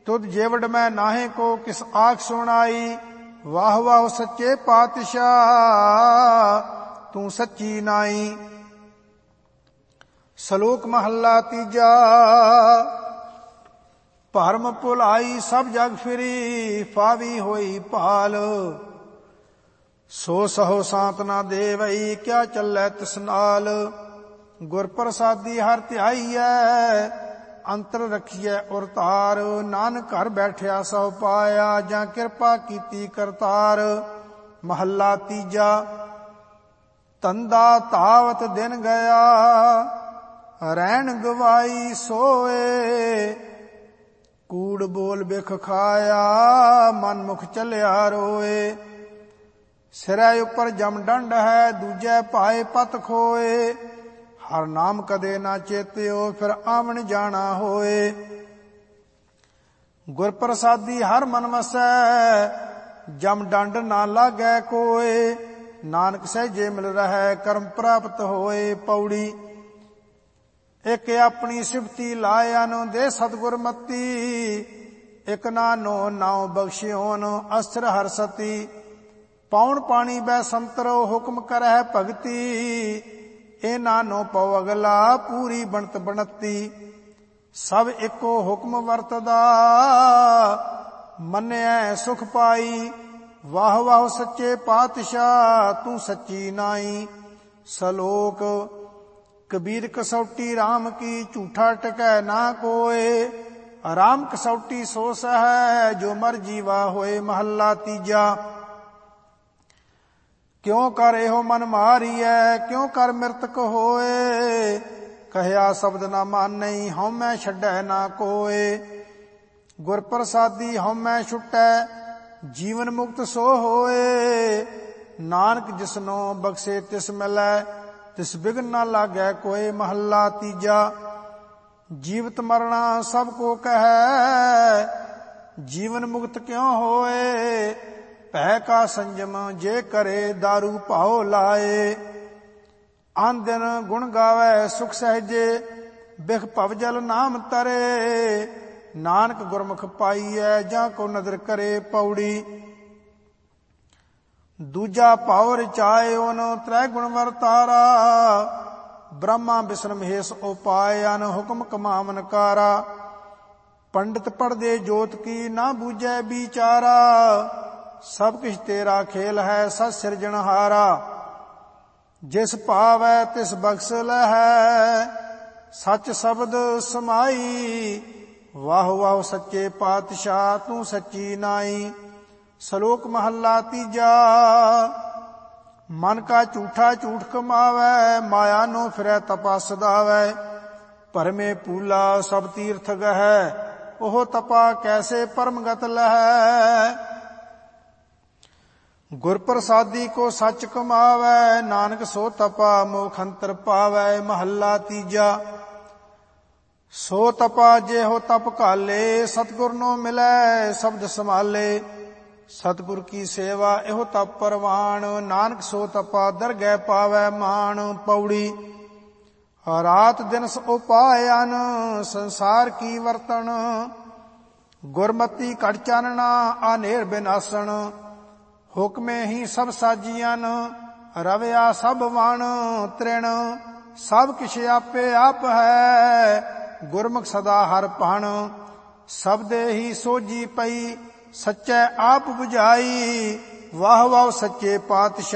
तुद जेवड़ मैं नाहे को किस आख सुनाई। वाह वाह सच्चे पातशाह तू सच्ची नाई। सलोक महला तीजा। भरम भुलाई सब जग फिरी फावी होई भाल। सो सहो सांत ना देवई क्या चलै तिस नाल। गुर प्रसादी हर ध्याईऐ अंतर रखिए उर तार। नानक घर बैठिया सौ पाया जां किरपा कीती करतार। महला तीजा। तंदा तावत दिन गया रैन गवाई सोए। कूड़ बोल बिख खाया मन मुख चलिया रोए। सिरै उपर जम डंड है दूजे पाए पत खोए। हर नाम कदे ना चेत्यो फिर आवन जाना होए। गुर प्रसादी हर मन वसै जम डंड ना लागै कोए। नानक सहजे मिल रहै कर्म प्राप्त होए। पौड़ी। एक अपनी सिफती लायन दे सतगुर मती। एक नानो नाव बख्शियोन अस्त्र हर सती। पौन पानी बै संतरो हुक्म करह भगती। ए नानो पौ अगला पूरी बनत बनती। सब एको हुक्म वरतदा मन्नै सुख पाई। वाह वाह सच्चे पातशाह तू सच्ची नाई। सलोक कबीर कसौटी राम की झूठा टकै ना कोय। राम कसौटी सो सह जो मर जीवा होए। महला तीजा। क्यों कर एहो मन मारिए क्यों कर मृतक होए। कहया शब्द ना मानई हउमै छड्डै ना कोय। गुर प्रसादी हउमै छुटै जीवन मुक्त सो होए। नानक जिसनो बख्शे तिस मिलै तिस बिघन ना लागै कोय। महला तीजा। जीवत मरना सब को कहै जीवन मुक्त क्यों होए। भय का संयम जे करे दारू भाओ लाए। आन दिन गुण गावै सुख सहजे बिख भवजल नाम तरे। नानक गुरमुख पाईऐ जां को नदर करे। पौड़ी। दूजा भाव रचाए ओन त्रै गुण वरतारा। ब्रह्मा विष्णु महेश उपायन हुक्म कमावन कारा। पंडित पढ़दे जोत की ना बूझै बिचारा। सब किछ तेरा खेल है सत सिरजनहारा। जिस पावै तिस बख्श लहै सच शब्द समाई। वाह वाह सच्चे पातशाह तू सच्ची नाई। सलोक महला तीजा। मन का झूठा झूठ कमावै माया नो फिरै तपा सदावै। भरमे पूला सब तीर्थ गहै ओह तपा कैसे परमगत लहै। गुर प्रसादी को सच कमावै नानक सो तपा मोख अंतर पावै। महला तीजा। सो तपा जेहो तप काले सतगुर नो मिलै शब्द संभाले। सतगुर की सेवा एहो तप परवान नानक सो तपा दरगह पावै मान। पौड़ी। रात दिन उपायन संसार की वर्तन। गुरमति घट चानना आनेर बिनासन। हुक्मे ही सब साजियन रवया सब वण तृण। सब किछ आपे आप है गुरमुख सदा हर पण। सबदे ही सोजी पई सच्चै आप बुझाई। वाह वाह सच्चे पातशाह